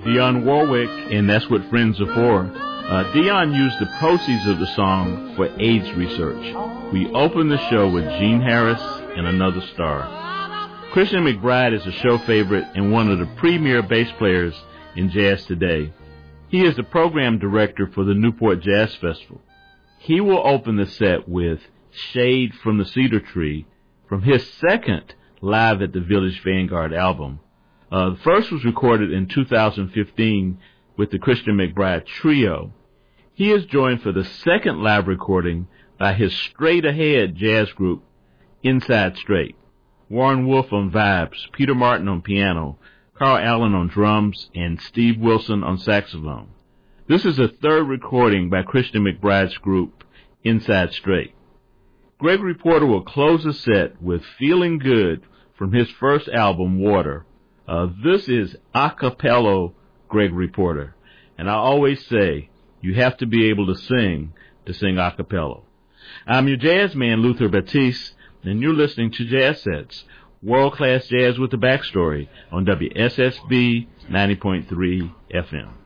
Dionne Warwick, and That's What Friends Are For. Dionne used the proceeds of the song for AIDS research. We open the show with Gene Harris and Another Star. Christian McBride is a show favorite and one of the premier bass players in jazz today. He is the program director for the Newport Jazz Festival. He will open the set with Shade from the Cedar Tree from his second Live at the Village Vanguard album. The first was recorded in 2015 with the Christian McBride Trio. He is joined for the second live recording by his straight-ahead jazz group, Inside Straight. Warren Wolf on vibes, Peter Martin on piano, Carl Allen on drums, and Steve Wilson on saxophone. This is the third recording by Christian McBride's group, Inside Straight. Gregory Porter will close the set with Feeling Good from his first album, Water. This is a cappella Gregory Porter. And I always say, you have to be able to sing a cappella. I'm your jazz man, Luther Batiste, and you're listening to Jazz Sets, world-class jazz with the backstory on WSSB 90.3 FM.